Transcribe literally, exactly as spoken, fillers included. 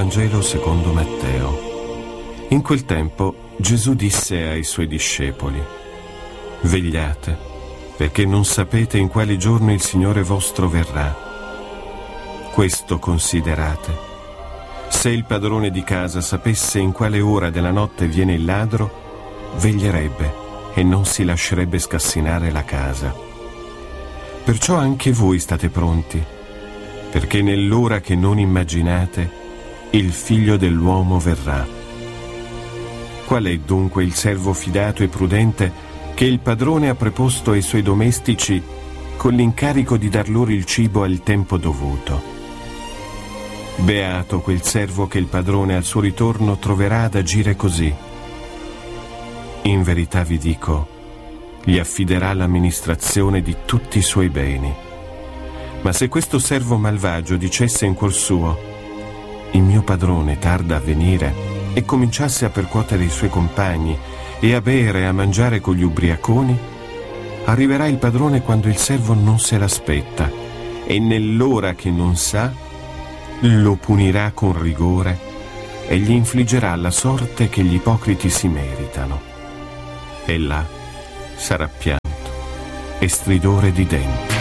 Vangelo secondo Matteo. In quel tempo Gesù disse ai suoi discepoli: vegliate, perché non sapete in quale giorno il Signore vostro verrà. Questo considerate: se il padrone di casa sapesse in quale ora della notte viene il ladro, veglierebbe e non si lascerebbe scassinare la casa. Perciò anche voi state pronti, perché nell'ora che non immaginate il Figlio dell'uomo verrà. Qual è dunque il servo fidato e prudente che il padrone ha preposto ai suoi domestici con l'incarico di dar loro il cibo al tempo dovuto? Beato quel servo che il padrone al suo ritorno troverà ad agire così. In verità vi dico, gli affiderà l'amministrazione di tutti i suoi beni. Ma se questo servo malvagio dicesse in cuor suo: il mio padrone tarda a venire, e cominciasse a percuotere i suoi compagni e a bere e a mangiare con gli ubriaconi, arriverà il padrone quando il servo non se l'aspetta, e nell'ora che non sa lo punirà con rigore e gli infliggerà la sorte che gli ipocriti si meritano. E là sarà pianto e stridore di denti.